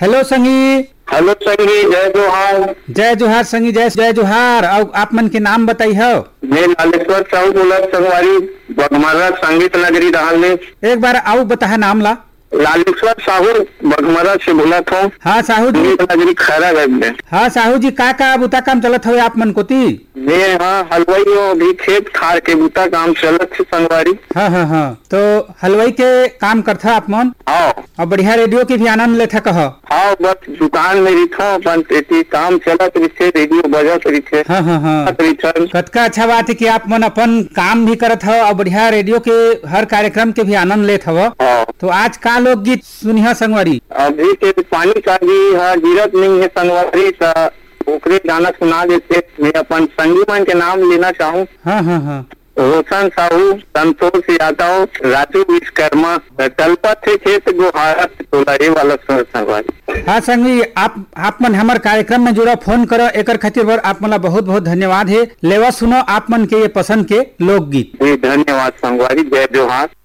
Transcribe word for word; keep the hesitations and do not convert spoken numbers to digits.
Hello संगी। Hello संगी, जय जोहार। जय जोहार संगी, जय जय जोहार। और आप मन के नाम बताई हो? मैं लालेश्वर साहू बोला संगवारी बघमरा संगीत नगरी रहल में। एक बार आओ बता नाम ला। लालेश्वर साहू बघमरा से बोला था। हाँ साहू जी। संगीत नगरी खैरागंज में। हाँ साहू जी, का का बुता काम चलत हो आप मन को ती? मैं हाँ हलवाई हूँ, अभी खेत खार के बुता काम चलत है संगवारी। हाँ हाँ हाँ, तो हलवाई के काम करता आप मन? हाँ। और बढ़िया रेडियो के भी आनंद लेता कह? हाँ, बस दुकान में रही था, अपन तेती काम चलत रही थे, रेडियो बजत रही थे। हाँ हाँ हाँ, कतका अच्छा बात है कि आप मन अपन काम भी करत हो और बढ़िया रेडियो के हर कार्यक्रम के भी आनंद लेत हो। तो आज का लोकगीत सुनिया संगवारी? अभी के पानी का भी हाँ गिरत नहीं है संगवारी, ओकरे गाना सुना देते। मैं अपन संगी मन के नाम लेना चाहूँ। हाँ हाँ हाँ। रोशन साहू, संतोष यादव, राजू विश्वकर्मा, कल्पत थे खेत गुहारत तोला, ये वाला संगवारी। हाँ संगी, आप आप मन हमारे कार्यक्रम में जुड़ा फोन करो, एकर खातिर बर आप मला बहुत बहुत धन्यवाद है। लेवा सुनो आप मन के ये पसंद के लोकगीत। धन्यवाद संगवारी, जय जोहार।